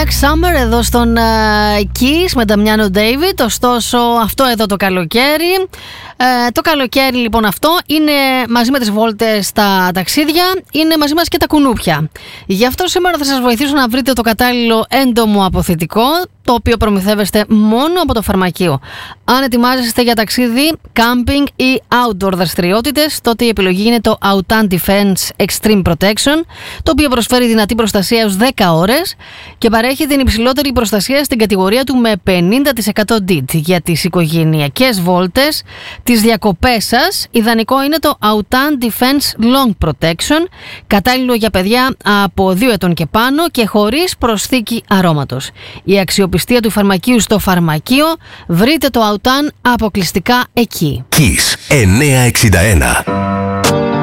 Black Summer εδώ στον Kiss με Νταμιάνο Ντέιβιτ. Ωστόσο αυτό εδώ το καλοκαίρι, το καλοκαίρι λοιπόν αυτό είναι μαζί με τις βόλτες στα ταξίδια, είναι μαζί μας και τα κουνούπια. Γι' αυτό σήμερα θα σας βοηθήσω να βρείτε το κατάλληλο έντομο αποθητικό, το οποίο προμηθεύεστε μόνο από το φαρμακείο. Αν ετοιμάζεστε για ταξίδι, camping ή outdoor δραστηριότητες, τότε η επιλογή είναι το Autan Defense Extreme Protection, το οποίο προσφέρει δυνατή προστασία έως 10 ώρες και παρέχει την υψηλότερη προστασία στην κατηγορία του με 50% DIT. Για τις οικογενειακές βόλτες, τις διακοπές σας, ιδανικό είναι το Autan Defense Long Protection, κατάλληλο για παιδιά από 2 ετών και πάνω και χωρίς προσθήκη αρώματος. Η αξιοπιστία του φαρμακείου στο φαρμακείο, βρείτε το Autan αποκλειστικά εκεί. Kiss 961.